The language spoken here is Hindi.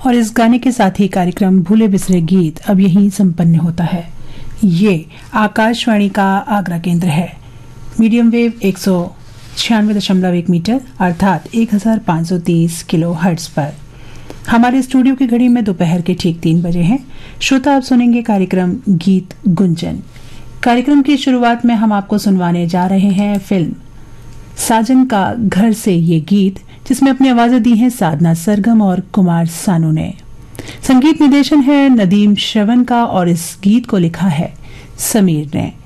और इस गाने के साथ ही कार्यक्रम भूले बिसरे गीत अब यहीं संपन्न होता है। ये आकाशवाणी का आगरा केंद्र है। मीडियम वेव 196.1 मीटर अर्थात 1530 किलो हर्ट्ज पर। हमारे स्टूडियो की घड़ी में दोपहर के ठीक 3 बजे हैं। श्रोता आप सुनेंगे कार्यक्रम गीत गुंजन। कार्यक्रम की शुरुआत में हम आपको सुनवाने जा रहे हैं फिल्म साजन का घर से ये गीत, जिसमें अपनी आवाजें दी हैं साधना सरगम और कुमार सानू ने। संगीत निर्देशन है नदीम श्रवण का और इस गीत को लिखा है समीर ने।